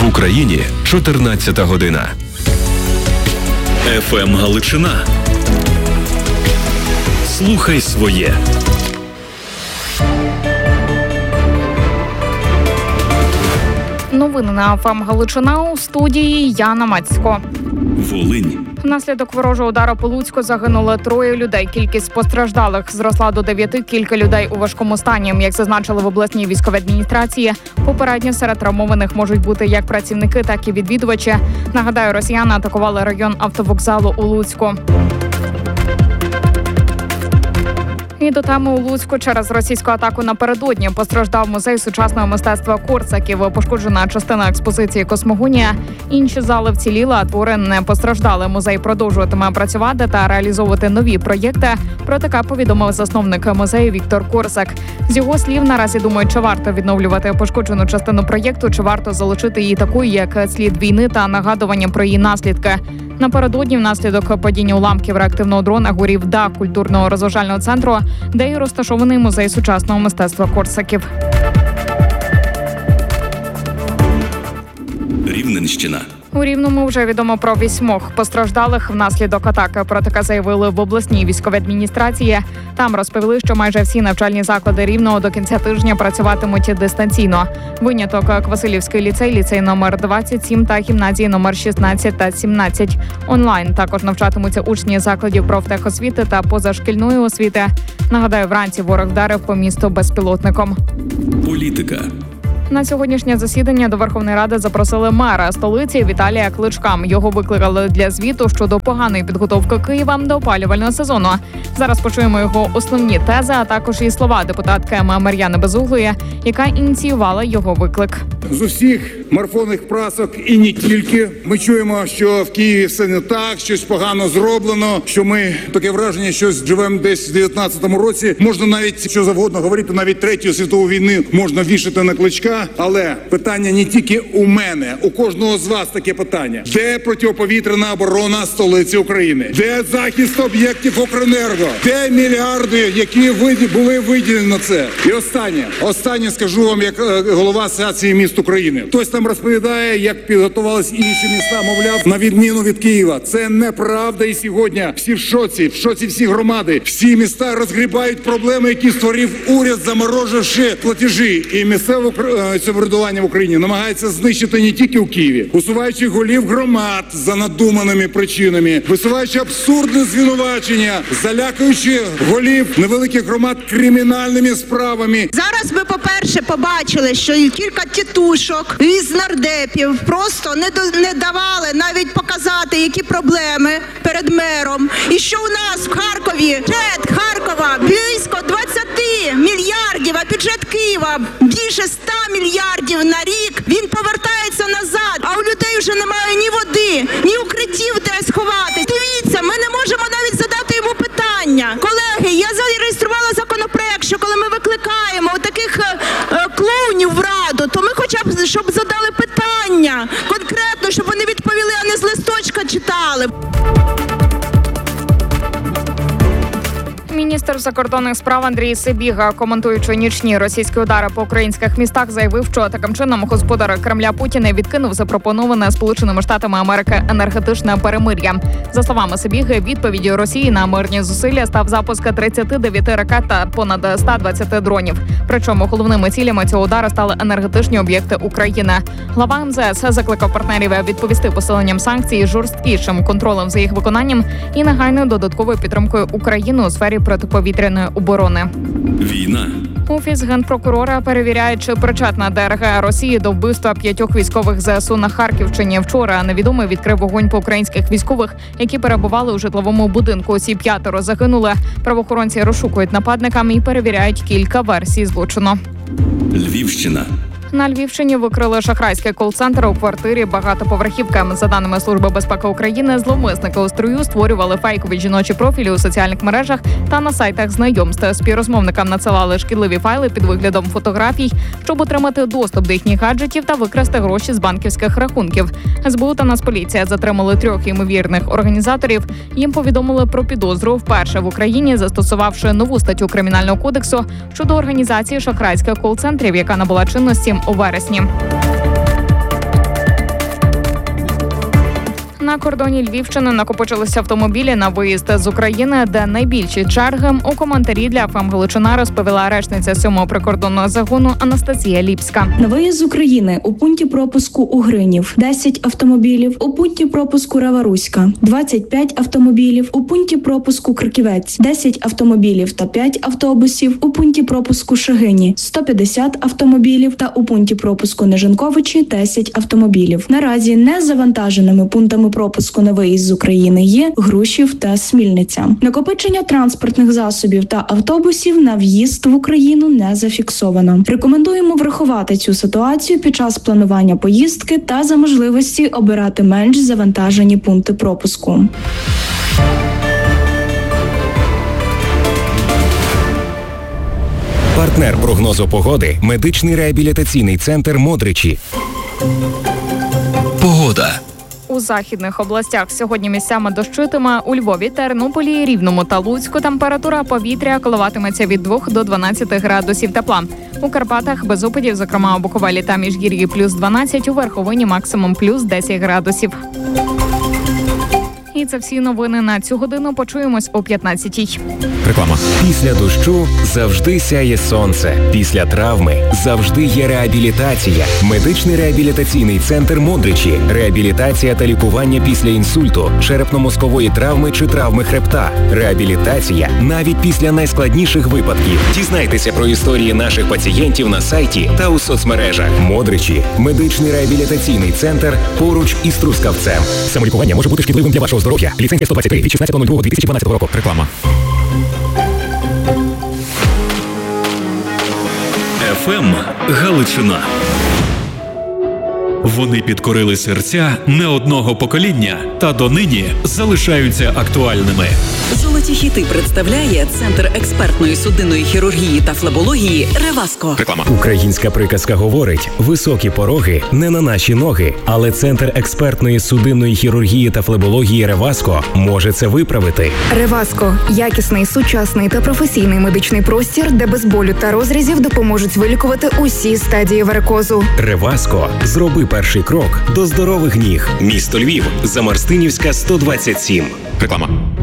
В Україні 14 година. ФМ Галичина. Слухай своє. Новини на ФМ Галичина, у студії Яна Мацько. Волинь. Внаслідок ворожого удару по Луцьку загинуло 3 людей. Кількість постраждалих зросла до 9, кілька людей у важкому стані. Як зазначили в обласній військовій адміністрації, попередньо серед травмованих можуть бути як працівники, так і відвідувачі. Нагадаю, росіяни атакували район автовокзалу у Луцьку. І до теми у Луцьку через російську атаку напередодні постраждав музей сучасного мистецтва Корсаків. Пошкоджена частина експозиції «Космогонія». Інші зали вціліли, а твори не постраждали. Музей продовжуватиме працювати та реалізовувати нові проєкти. Про таке повідомив засновник музею Віктор Корсак. З його слів, наразі думають, чи варто відновлювати пошкоджену частину проєкту, чи варто залишити її такою, як слід війни та нагадування про її наслідки. Напередодні внаслідок падіння уламків реактивного дрона горів дах культурно-розважального центру, де й розташований музей сучасного мистецтва Корсаків. Рівненщина. У Рівному вже відомо про 8 постраждалих внаслідок атаки. Про таке заявили в обласній військовій адміністрації. Там розповіли, що майже всі навчальні заклади Рівного до кінця тижня працюватимуть дистанційно. Виняток – Квасилівський ліцей, ліцей номер 27 та гімназії номер 16 та 17. Онлайн також навчатимуться учні закладів профтехосвіти та позашкільної освіти. Нагадаю, вранці ворог вдарив по місту безпілотником. Політика. На сьогоднішнє засідання до Верховної Ради запросили мера столиці Віталія Кличка. Його викликали для звіту щодо поганої підготовки Києва до опалювального сезону. Зараз почуємо його основні тези, а також і слова депутатки Мар'яни Безуглої, яка ініціювала його виклик. З усіх марафонних прасок і не тільки ми чуємо, що в Києві все не так, щось погано зроблено, що ми таке враження, що живемо десь в 19-му році. Можна навіть що завгодно говорити, навіть Третю світову війну можна вішати на Кличка. Але питання не тільки у мене, у кожного з вас таке питання. Де протиповітряна оборона столиці України? Де захист об'єктів Укренерго? Де мільярди, які були виділені на це? І останнє скажу вам, як голова Асоціації міст України. Хтось там розповідає, як підготувались інші міста, мовляв, на відміну від Києва. Це неправда, і сьогодні всі в шоці всі громади, всі міста розгрібають проблеми, які створив уряд, замороживши платежі. І місцеве самоврядування в Україні намагається знищити не тільки у Києві, усуваючи голів громад за надуманими причинами, висуваючи абсурдне звинувачення, залякуючи голів невеликих громад кримінальними справами. Зараз ми, по-перше, побачили, що кілька тітушок із нардепів просто не давали навіть показати, які проблеми перед мером. І що у нас в Харкові, бюджет Харкова близько 20 мільярдів, а бюджет Києва більше 100 мільярдів на рік, він повертається назад, а у людей вже немає ні води, ні укриттів, де сховатись. Дивіться, ми не можемо навіть задати йому питання. Колеги, я зареєструвала законопроект, що коли ми викликаємо таких клоунів в Раду, то ми хоча б, щоб задали питання конкретно, щоб вони відповіли, а не з листочка читали. Міністр закордонних справ Андрій Сибіга, коментуючи нічні російські удари по українських містах, заявив, що таким чином господар Кремля Путін відкинув запропоноване Сполученими Штатами Америки енергетичне перемир'я. За словами Сибіги, відповіддю Росії на мирні зусилля став запуск 39 ракет та понад 120 дронів. Причому головними цілями цього удару стали енергетичні об'єкти України. Глава МЗС закликав партнерів відповісти посиленням санкцій, жорсткішим контролем за їх виконанням і негайною додатковою підтримкою України у сфері протиповітряної оборони. Війна. Офіс генпрокурора перевіряє, чи причетна ДРГ Росії до вбивства 5 військових ЗСУ на Харківщині. Вчора невідомий відкрив вогонь по українських військових, які перебували у житловому будинку. Усі 5 загинули. Правоохоронці розшукують нападникам і перевіряють кілька версій злочину. Львівщина. На Львівщині викрили шахрайський кол-центр у квартирі багатоповерхівки. За даними Служби безпеки України, зловмисники у строю створювали фейкові жіночі профілі у соціальних мережах та на сайтах знайомств. Співрозмовникам надсилали шкідливі файли під виглядом фотографій, щоб отримати доступ до їхніх гаджетів та викрасти гроші з банківських рахунків. СБУ та Нацполіція затримали 3 ймовірних організаторів. Їм повідомили про підозру вперше в Україні, застосувавши нову статтю Кримінального кодексу щодо організації шахрайських кол-центрів, яка набула чинності у вересні. На кордоні Львівщини накопичилися автомобілі на виїзд з України, де найбільші черги. У коментарі для ФМ Галичина розповіла речниця 7-го прикордонного загону Анастасія Ліпська. На виїзд з України у пункті пропуску Угринів 10 автомобілів, у пункті пропуску Раваруська 25 автомобілів, у пункті пропуску Криківець 10 автомобілів та 5 автобусів, у пункті пропуску Шагині 150 автомобілів та у пункті пропуску Нежинковичі 10 автомобілів. Наразі незавантаженими пунктами пропуску на виїзд з України є Грушів та Смільниця. Накопичення транспортних засобів та автобусів на в'їзд в Україну не зафіксовано. Рекомендуємо врахувати цю ситуацію під час планування поїздки та за можливості обирати менш завантажені пункти пропуску. Партнер прогнозу погоди – медичний реабілітаційний центр «Модричі». Погода. У західних областях сьогодні місцями дощитиме. У Львові, Тернополі, Рівному та Луцьку температура повітря коливатиметься від 2 до 12 градусів тепла. У Карпатах без опадів, зокрема у Буковелі та Міжгір'ї плюс 12, у Верховині максимум плюс 10 градусів. І це всі новини на цю годину. Почуємось о 15-й. Реклама. Після дощу завжди сяє сонце. Після травми завжди є реабілітація. Медичний реабілітаційний центр «Модричі». Реабілітація та лікування після інсульту, черепно-мозкової травми чи травми хребта. Реабілітація навіть після найскладніших випадків. Дізнайтеся про історії наших пацієнтів на сайті та у соцмережах. «Модричі» – медичний реабілітаційний центр поруч із Трускавцем. Самолікування може бути шкідливим для вашого здоров'я. Ліцензія 123 від 16.02.2012 року. Реклама. ФМ Галичина. Вони підкорили серця не одного покоління та донині залишаються актуальними. Золоті хіти представляє Центр експертної судинної хірургії та флебології «Реваско». Реклама. Українська приказка говорить: високі пороги не на наші ноги, але Центр експертної судинної хірургії та флебології «Реваско» може це виправити. «Реваско» – якісний, сучасний та професійний медичний простір, де без болю та розрізів допоможуть вилікувати усі стадії варикозу. «Реваско» – зроби перший крок до здорових ніг. Місто Львів, Замарстинівська, 127. Реклама.